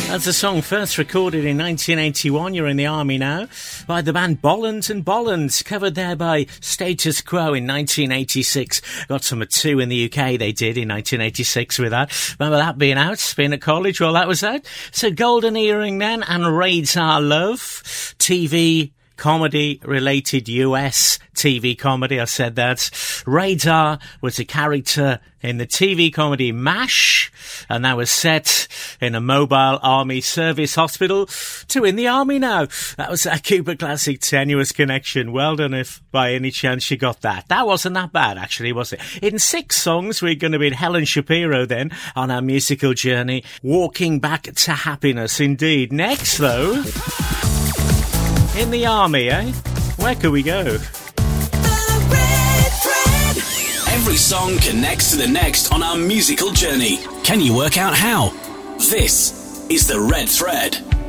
That's a song first recorded in 1981, You're in the Army Now, by the band Bolland and Bolland, covered there by Status Quo in 1986. Got some 2 in the UK, they did, in 1986 with that. Remember that being out, being at college while that was out? So Golden Earring then, and Raids Our Love, TV comedy-related US TV comedy, I said that. Radar was a character in the TV comedy MASH, and that was set in a mobile army service hospital. 2 in the Army Now. That was a Cooper Classic Tenuous Connection. Well done if by any chance you got that. That wasn't that bad, actually, was it? In 6 songs, we're going to be in Helen Shapiro then on our musical journey, walking back to happiness indeed. Next, though, in the army, eh? Where could we go? Every song connects to the next on our musical journey. Can you work out how? This is The Red Thread.